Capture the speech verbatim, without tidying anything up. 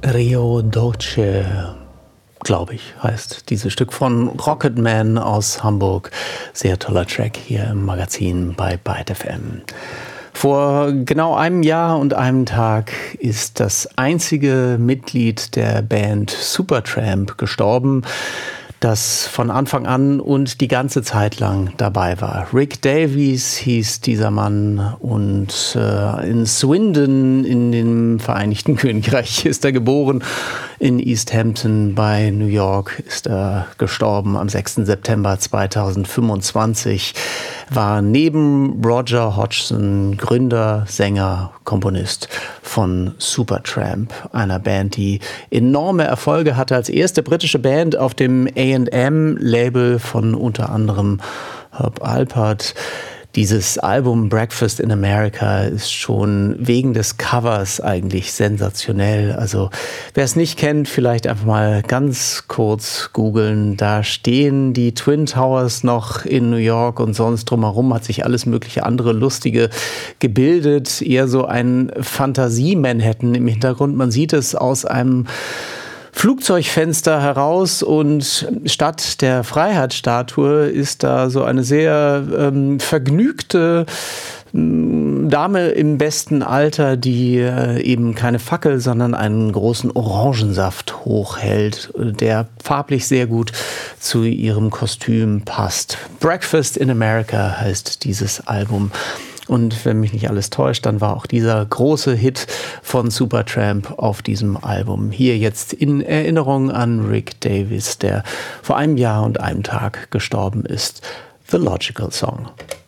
Rio Dolce, glaube ich, heißt dieses Stück von Rocketman aus Hamburg. Sehr toller Track hier im Magazin bei Byte F M. Vor genau einem Jahr und einem Tag ist das einzige Mitglied der Band Supertramp gestorben, das von Anfang an und die ganze Zeit lang dabei war. Rick Davies hieß dieser Mann und äh, in Swindon in dem Vereinigten Königreich ist er geboren. In East Hampton bei New York ist er gestorben am sechsten September zweitausendfünfundzwanzig. War neben Roger Hodgson Gründer, Sänger, Komponist von Supertramp, einer Band, die enorme Erfolge hatte als erste britische Band auf dem A and M-Label von unter anderem Herb Alpert. Dieses Album Breakfast in America ist schon wegen des Covers eigentlich sensationell. Also wer es nicht kennt, vielleicht einfach mal ganz kurz googeln. Da stehen die Twin Towers noch in New York und sonst drumherum hat sich alles mögliche andere Lustige gebildet. Eher so ein Fantasie-Manhattan im Hintergrund. Man sieht es aus einem Flugzeugfenster heraus und statt der Freiheitsstatue ist da so eine sehr ähm, vergnügte ähm, Dame im besten Alter, die äh, eben keine Fackel, sondern einen großen Orangensaft hochhält, der farblich sehr gut zu ihrem Kostüm passt. Breakfast in America heißt dieses Album. Und wenn mich nicht alles täuscht, dann war auch dieser große Hit von Supertramp auf diesem Album. Hier jetzt in Erinnerung an Rick Davies, der vor einem Jahr und einem Tag gestorben ist. The Logical Song.